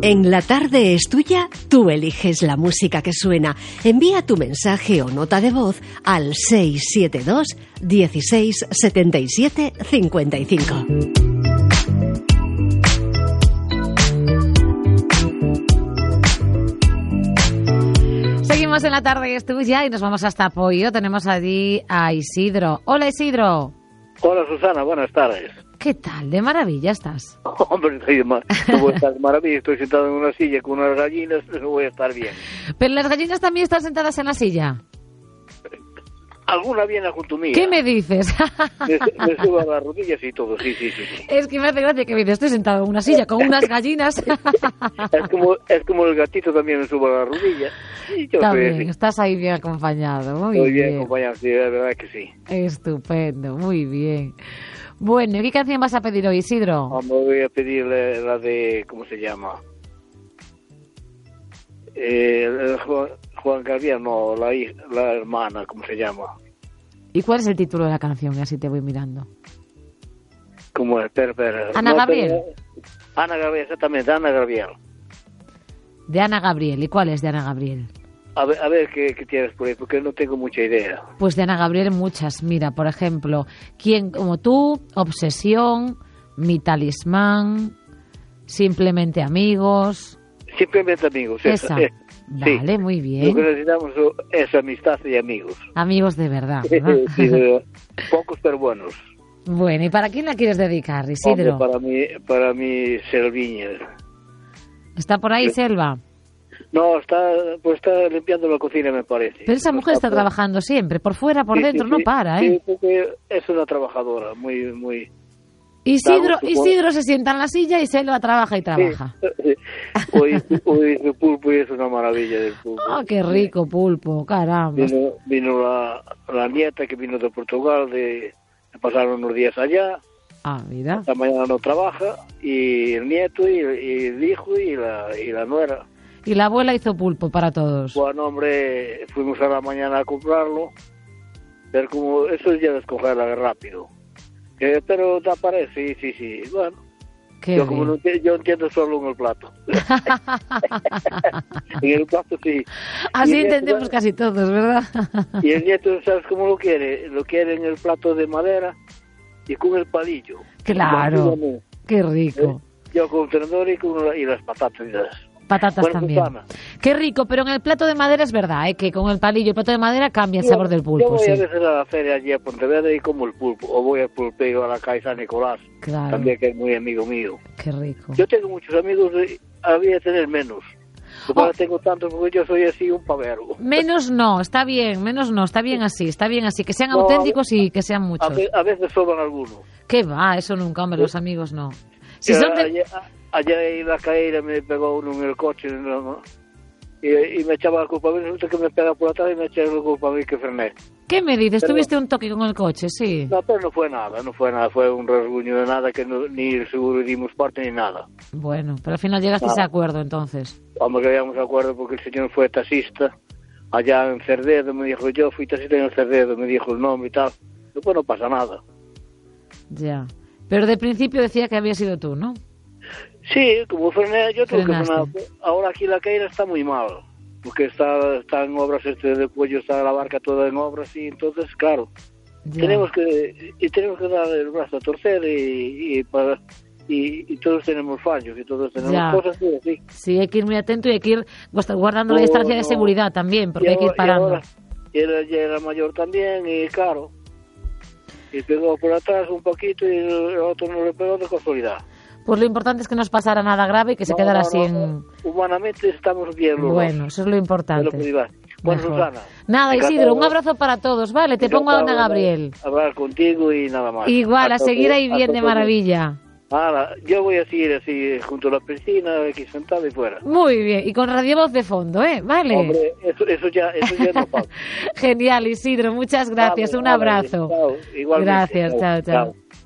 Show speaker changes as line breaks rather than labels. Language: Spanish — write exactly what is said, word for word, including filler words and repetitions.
En La Tarde es Tuya, tú eliges la música que suena. Envía tu mensaje o nota de voz al seis siete dos, dieciséis, setenta y siete, cincuenta y cinco.
Seguimos en La Tarde es Tuya y nos vamos hasta Poio. Tenemos allí a Isidro. Hola, Isidro.
Hola, Susana, buenas tardes.
¿Qué tal? ¿De maravilla estás?
Hombre, estoy de mar... no voy a estar de maravilla, estoy sentado en una silla con unas gallinas, no voy a estar bien.
¿Pero las gallinas también están sentadas en la silla?
Alguna viene junto mía.
¿Qué me dices?
Me, me subo a las rodillas y todo, sí, sí, sí, sí.
Es que me hace gracia que me dices, estoy sentado en una silla con unas gallinas.
Es como, es como el gatito también me subo a las rodillas. Y yo
también,
soy así.
Estás ahí bien acompañado, muy
Estoy
bien.
bien acompañado, sí, la verdad que sí.
Estupendo, muy bien. Bueno, ¿y qué canción vas a pedir hoy, Isidro?
Vamos, voy a pedirle la de, ¿cómo se llama? Eh, Juan, Juan Gabriel, no, la, la hermana, ¿cómo se llama?
¿Y cuál es el título de la canción? Y así te voy mirando.
¿Cómo es? Espera, espera.
Ana
no,
Gabriel.
Pero, Ana Gabriel, exactamente, Ana Gabriel.
De Ana Gabriel. ¿Y cuál es de Ana Gabriel?
A ver, a ver qué, qué tienes por ahí, porque no tengo mucha idea.
Pues de Ana Gabriel muchas. Mira, por ejemplo, ¿Quién como tú? Obsesión, Mi talismán, Simplemente amigos.
Simplemente amigos.
Esa.
Esa. Eh,
vale,
sí.
muy bien.
Lo que necesitamos es amistad y amigos.
Amigos de verdad, ¿verdad?
Sí, de, pocos pero buenos.
Bueno, ¿y para quién la quieres dedicar, Isidro?
Hombre, para mí, para mí, Selviña.
¿Está por ahí,
Sí.
Selva?
No, está, pues está limpiando la cocina, me parece.
Pero esa mujer está trabajando siempre, por fuera, por
Sí,
dentro,
sí,
no
sí.
para,
Sí,
¿eh?
porque es una trabajadora, muy, muy...
Isidro,
Estamos,
Isidro se sienta en la silla y Selva trabaja y trabaja.
Sí. Hoy, hoy el pulpo y es una maravilla del pulpo.
¡Ah, qué rico pulpo! Caramba.
Vino, vino la, la nieta que vino de Portugal, de, de pasar unos días allá.
Ah, mira.
Esta mañana no trabaja, y el nieto, y, y el hijo, y la, y la nuera.
Y la abuela hizo pulpo para todos.
Bueno, hombre, fuimos a la mañana a comprarlo, pero como eso es ya descongelar rápido. Eh, pero te aparece, sí, sí, sí. Bueno,
Qué
yo como
bien.
no enti- yo entiendo solo en el plato. En el plato sí.
Así
Y el nieto,
entendemos casi todos, ¿verdad?
Y el nieto, ¿sabes cómo lo quiere? Lo quiere en el plato de madera y con el palillo.
Claro.
Imagínate.
Qué rico.
Yo con el tenedor y, con la- y las patatas.
Patatas
Bueno,
también.
Susana.
Qué rico, pero en el plato de madera es verdad, ¿eh? Que con el palillo y el plato de madera cambia el
Yo-
sabor del
Yo
pulpo,
voy
sí.
a veces a la feria allí a Pontevedra y como el pulpo. O voy al pulpero a la calle San Nicolás.
Claro.
También que es muy amigo mío.
Qué rico.
Yo tengo muchos amigos, y había tener menos. Yo ahora tengo tantos porque yo soy así un pavero.
Menos no, está bien, menos no, está bien así, está bien así. Que sean
No,
auténticos y que sean
A,
muchos.
ve- a veces sobran algunos.
¿Qué va? Eso nunca, hombre, los amigos no. Si son de...
Ayer, ayer en la caída me pegó uno en el coche ¿no? y, y me echaba la culpa a mí, resulta que me pega por atrás y me echa la culpa a mí que frené.
¿Qué me dices?
Pero-
¿Tuviste un toque con el coche? Sí.
No, pero no fue nada, no fue nada, fue un rasguño de nada que no, ni el seguro dimos parte ni nada.
Bueno, pero al final llegaste a ese
Nada.
acuerdo, entonces.
Vamos que habíamos acuerdo porque el señor fue taxista allá en Cerdedo, me dijo yo fui taxista en el Cerdedo, me dijo el nombre y tal. Y pues no pasa nada.
Ya. Pero de principio decía que había sido tú, ¿no?
Sí, como frené, yo tengo
Frenaste.
que frenar. Ahora aquí la caída está muy mal, porque está, está en obras, este de cuello está la barca toda en obras y entonces, claro,
Ya.
tenemos que y tenemos que dar el brazo a torcer y, y para y, y todos tenemos fallos y todos tenemos
Ya.
cosas y así.
Sí, hay que ir muy atento y hay que ir guardando la
No,
distancia de
no.
seguridad también, porque
Y
hay que ir
ahora- y
parando.
ahora- Y él ya era mayor también y claro, y pegó por atrás un poquito y el otro no le pegó de casualidad.
Pues lo importante es que no os pasara nada grave y que se
No,
quedara
no,
así
no,
en...
no. Humanamente estamos bien los
Bueno,
dos.
eso es lo
Es lo
importante.
que digas. Bueno,
Mejor.
Susana.
Nada,
encantado
Isidro, un
de-
abrazo para todos, ¿vale? Te pongo a Ana
encantado de
Gabriel.
Hablar contigo y nada más.
Igual, a
Hasta
seguir
otro-
ahí bien
hasta
de
otro-
maravilla.
Ahora, yo voy a seguir así junto a la piscina, aquí sentado y fuera.
Muy bien, y con Radio Voz de fondo, ¿eh? Vale.
Hombre, eso, eso ya, eso ya no pasa.
Genial, Isidro, muchas gracias,
Vale,
un
vale,
abrazo.
chao, igualmente.
Gracias, chao, chao.
Chao.